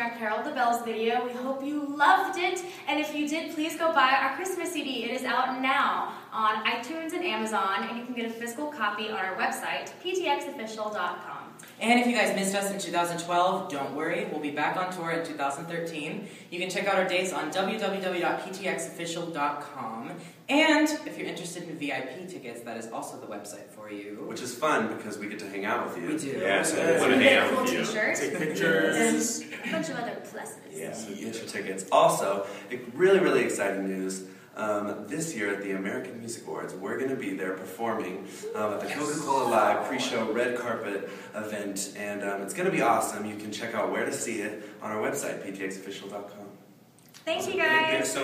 our Carol of the Bells video. We hope you loved it, and if you did, please go buy our Christmas CD. It is out now on iTunes and Amazon, and you can get a physical copy on our website, ptxofficial.com. And if you guys missed us in 2012, don't worry, we'll be back on tour in 2013. You can check out our dates on www.ptxofficial.com. And if you're interested in VIP tickets, that is also the website for you. Which is fun because we get to hang out with you. We do. Yeah, so Yeah. we want to hang out Cool with you. t-shirts. Take pictures. And a bunch of other pluses. Yeah, so get your tickets. Also, really, really exciting news. This year at the American Music Awards, we're going to be there performing at the Coca-Cola Live pre-show red carpet event, and it's going to be awesome. You can check out where to see it on our website, ptxofficial.com. Thank you, guys. Thanks so